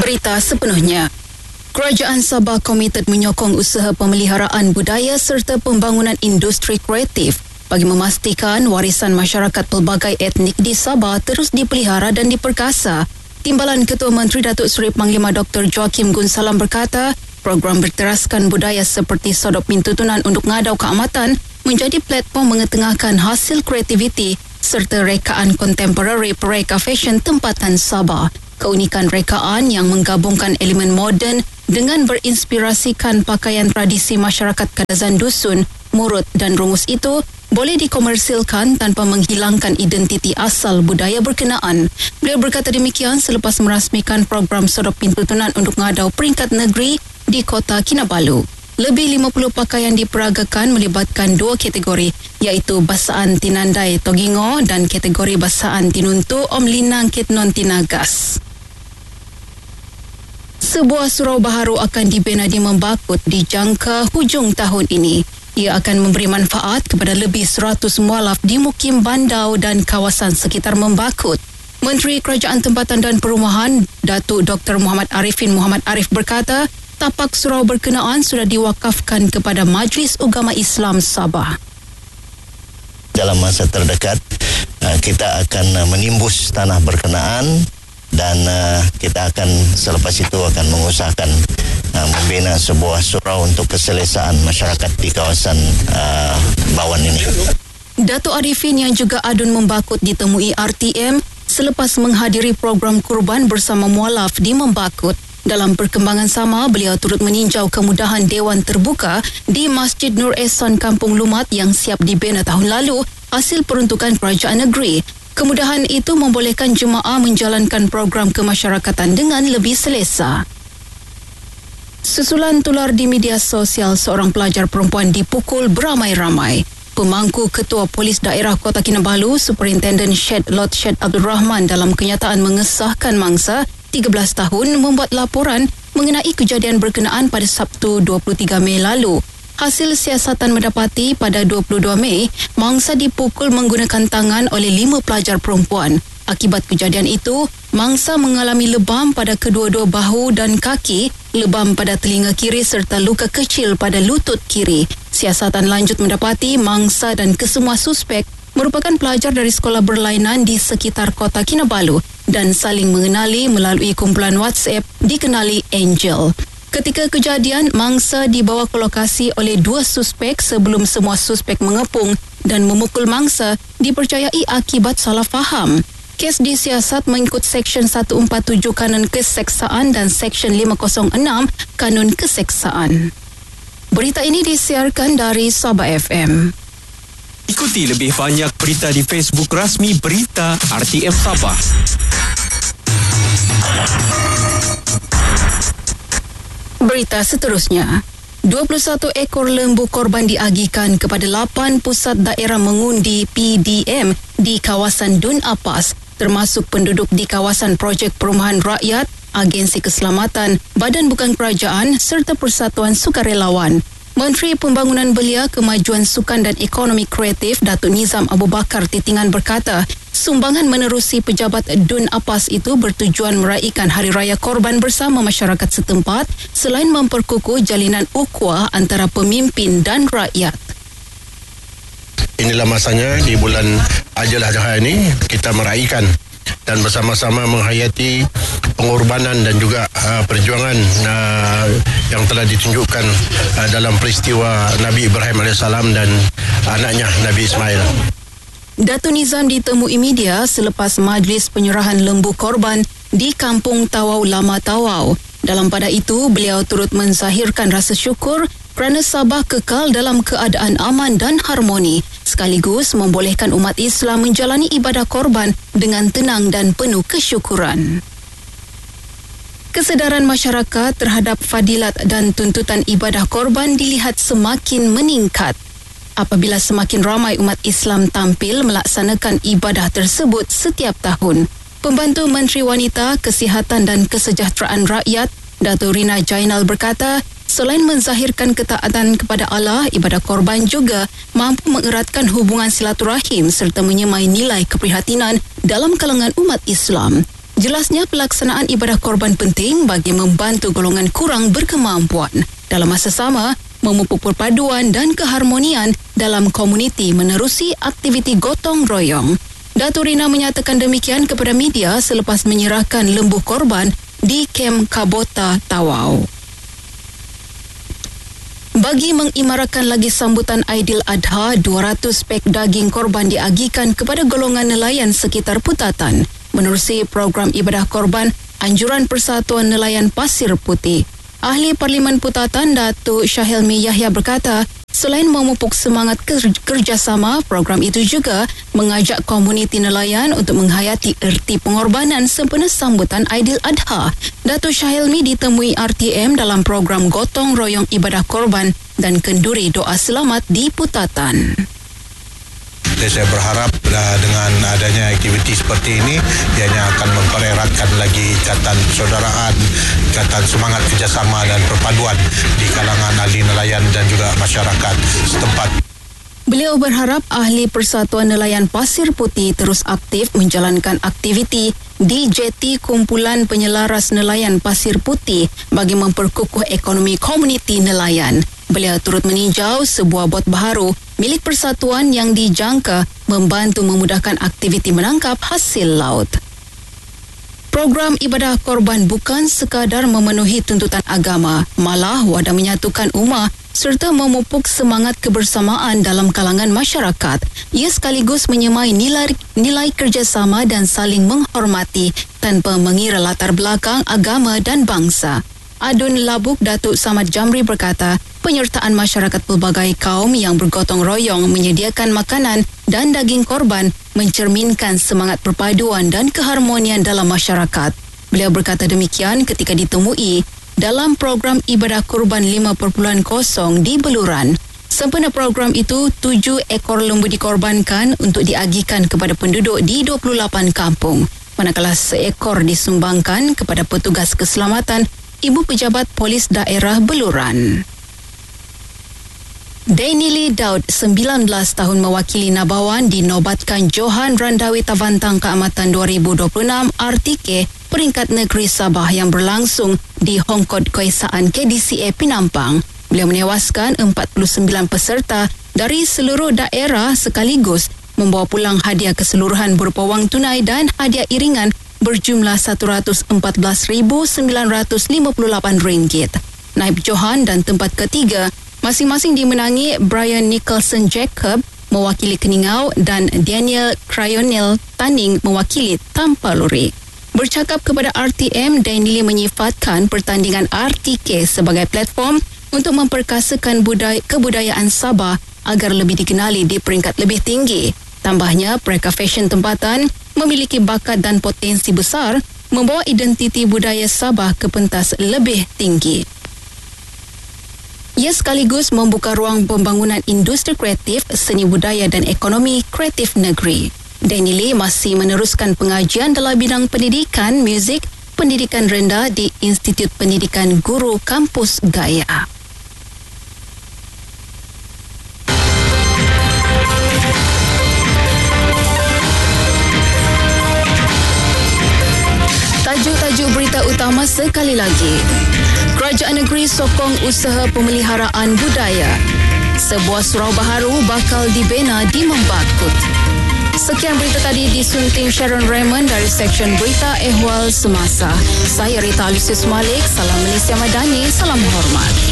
Berita sepenuhnya. Kerajaan Sabah komited menyokong usaha pemeliharaan budaya serta pembangunan industri kreatif bagi memastikan warisan masyarakat pelbagai etnik di Sabah terus dipelihara dan diperkasa. Timbalan Ketua Menteri Datuk Seri Panglima Dr. Joachim Gunsalam berkata, program berteraskan budaya seperti sodop pintu tunan untuk ngadau keamatan menjadi platform mengetengahkan hasil kreativiti serta rekaan kontemporari pereka fashion tempatan Sabah. Keunikan rekaan yang menggabungkan elemen moden dengan berinspirasikan pakaian tradisi masyarakat Kadazan Dusun, Murut dan Rungus itu boleh dikomersilkan tanpa menghilangkan identiti asal budaya berkenaan. Beliau berkata demikian selepas merasmikan program sodop pintu tunan untuk ngadau peringkat negeri di Kota Kinabalu. Lebih 50 pakaian diperagakan melibatkan dua kategori, iaitu Basaan Tinandai Togingo dan kategori Basaan Tinuntu Om Linang Kitnon Tinagas. Sebuah surau baharu akan dibina di Membakut dijangka hujung tahun ini. Ia akan memberi manfaat kepada lebih 100 mualaf di Mukim Bandau dan kawasan sekitar Membakut. Menteri Kerajaan Tempatan dan Perumahan, Datuk Dr. Muhammad Arifin Muhammad Arif berkata, tapak surau berkenaan sudah diwakafkan kepada Majlis Ugama Islam Sabah. Dalam masa terdekat, kita akan menimbus tanah berkenaan dan kita akan selepas itu akan mengusahakan membina sebuah surau untuk keselesaan masyarakat di kawasan Bawan ini. Datuk Arifin yang juga adun Membakut ditemui RTM selepas menghadiri program kurban bersama mualaf di Membakut. Dalam perkembangan sama, beliau turut meninjau kemudahan Dewan Terbuka di Masjid Nur Ehsan Kampung Lumat yang siap dibina tahun lalu hasil peruntukan kerajaan negeri. Kemudahan itu membolehkan jemaah menjalankan program kemasyarakatan dengan lebih selesa. Susulan tular di media sosial, seorang pelajar perempuan dipukul beramai-ramai. Pemangku Ketua Polis Daerah Kota Kinabalu, Superintendent Syed Lot Syed Abdul Rahman dalam kenyataan mengesahkan mangsa 13 tahun membuat laporan mengenai kejadian berkenaan pada Sabtu 23 Mei lalu. Hasil siasatan mendapati pada 22 Mei, mangsa dipukul menggunakan tangan oleh 5 pelajar perempuan. Akibat kejadian itu, mangsa mengalami lebam pada kedua-dua bahu dan kaki, lebam pada telinga kiri serta luka kecil pada lutut kiri. Siasatan lanjut mendapati mangsa dan kesemua suspek merupakan pelajar dari sekolah berlainan di sekitar Kota Kinabalu dan saling mengenali melalui kumpulan WhatsApp dikenali Angel. Ketika kejadian, mangsa dibawa ke lokasi oleh 2 suspek sebelum semua suspek mengepung dan memukul mangsa dipercayai akibat salah faham. Kes disiasat mengikut Seksyen 147 Kanun Keseksaan dan Seksyen 506 Kanun Keseksaan. Berita ini disiarkan dari Sabah FM. Ikuti lebih banyak berita di Facebook rasmi Berita RTM Sabah. Berita seterusnya, 21 ekor lembu korban diagihkan kepada 8 pusat daerah mengundi PDM di kawasan Dun Apas, termasuk penduduk di kawasan Projek Perumahan Rakyat, Agensi Keselamatan, Badan Bukan Kerajaan serta Persatuan Sukarelawan. Menteri Pembangunan Belia, Kemajuan Sukan dan Ekonomi Kreatif Datuk Nizam Abu Bakar Titingan berkata, sumbangan menerusi pejabat Dun Apas itu bertujuan meraihkan Hari Raya Korban bersama masyarakat setempat selain memperkukuh jalinan ukhuwah antara pemimpin dan rakyat. Inilah masanya di bulan Ajalah ini kita meraihkan dan bersama-sama menghayati pengorbanan dan juga perjuangan yang telah ditunjukkan dalam peristiwa Nabi Ibrahim AS dan anaknya Nabi Ismail. Datuk Nizam ditemui media selepas majlis penyerahan lembu korban di Kampung Tawau Lama Tawau. Dalam pada itu, beliau turut menzahirkan rasa syukur kerana Sabah kekal dalam keadaan aman dan harmoni, sekaligus membolehkan umat Islam menjalani ibadah korban dengan tenang dan penuh kesyukuran. Kesedaran masyarakat terhadap fadilat dan tuntutan ibadah korban dilihat semakin meningkat apabila semakin ramai umat Islam tampil melaksanakan ibadah tersebut setiap tahun. Pembantu Menteri Wanita, Kesihatan dan Kesejahteraan Rakyat, Datuk Rina Jainal berkata, selain menzahirkan ketaatan kepada Allah, ibadah korban juga mampu mengeratkan hubungan silaturahim serta menyemai nilai keprihatinan dalam kalangan umat Islam. Jelasnya pelaksanaan ibadah korban penting bagi membantu golongan kurang berkemampuan. Dalam masa sama, memupuk perpaduan dan keharmonian dalam komuniti menerusi aktiviti gotong royong. Datuk Rina menyatakan demikian kepada media selepas menyerahkan lembu korban di kem Kabota Tawau. Bagi mengimarakan lagi sambutan Aidiladha, 200 pek daging korban diagihkan kepada golongan nelayan sekitar Putatan menerusi program ibadah korban Anjuran Persatuan Nelayan Pasir Putih. Ahli Parlimen Putatan Datuk Syahilmi Yahya berkata, selain memupuk semangat kerjasama, program itu juga mengajak komuniti nelayan untuk menghayati erti pengorbanan sempena sambutan Aidiladha. Datuk Syahilmi ditemui RTM dalam program gotong royong ibadah korban dan kenduri doa selamat di Putatan. Saya berharap dengan adanya aktiviti seperti ini, ianya akan mempereratkan lagi ikatan persaudaraan, ikatan semangat kerjasama dan perpaduan di kalangan ahli nelayan dan juga masyarakat setempat. Beliau berharap ahli Persatuan Nelayan Pasir Putih terus aktif menjalankan aktiviti di jeti Kumpulan Penyelaras Nelayan Pasir Putih bagi memperkukuh ekonomi komuniti nelayan. Beliau turut meninjau sebuah bot baharu milik persatuan yang dijangka membantu memudahkan aktiviti menangkap hasil laut. Program ibadah korban bukan sekadar memenuhi tuntutan agama, malah wadah menyatukan ummah serta memupuk semangat kebersamaan dalam kalangan masyarakat. Ia sekaligus menyemai nilai kerjasama dan saling menghormati tanpa mengira latar belakang agama dan bangsa. Adun Labuk Datuk Samad Jamri berkata, penyertaan masyarakat pelbagai kaum yang bergotong royong menyediakan makanan dan daging korban mencerminkan semangat perpaduan dan keharmonian dalam masyarakat. Beliau berkata demikian ketika ditemui dalam program ibadah kurban 5.0 di Beluran. Sempena program itu, 7 ekor lembu dikorbankan untuk diagihkan kepada penduduk di 28 kampung. Manakala seekor disumbangkan kepada petugas keselamatan Ibu Pejabat Polis Daerah Beluran. Dainili Daud, 19 tahun mewakili Nabawan, dinobatkan Johan Randawi Tavantang Keamatan 2026 RTK peringkat negeri Sabah yang berlangsung di Hongkod Keesaan KDCA Penampang. Beliau menewaskan 49 peserta dari seluruh daerah sekaligus membawa pulang hadiah keseluruhan berupa wang tunai dan hadiah iringan berjumlah RM114,958. Naib Johan dan tempat ketiga masing-masing dimenangi Brian Nicholson Jacob mewakili Keningau dan Daniel Cryonel Taning mewakili Tampaluri. Bercakap kepada RTM, Dainili menyifatkan pertandingan RTK sebagai platform untuk memperkasakan kebudayaan Sabah agar lebih dikenali di peringkat lebih tinggi. Tambahnya, mereka fashion tempatan memiliki bakat dan potensi besar membawa identiti budaya Sabah ke pentas lebih tinggi. Ia sekaligus membuka ruang pembangunan industri kreatif, seni budaya dan ekonomi kreatif negeri. Dainili masih meneruskan pengajian dalam bidang pendidikan muzik, pendidikan rendah di Institut Pendidikan Guru Kampus Gaya. Tajuk berita utama sekali lagi. Kerajaan negeri sokong usaha pemeliharaan budaya. Sebuah surau baharu bakal dibina di Membakut. Sekian berita tadi disunting Sharon Raymond dari Seksyen Berita Ehwal Semasa. Saya Rita Alusius Malik. Salam Malaysia Madani. Salam hormat.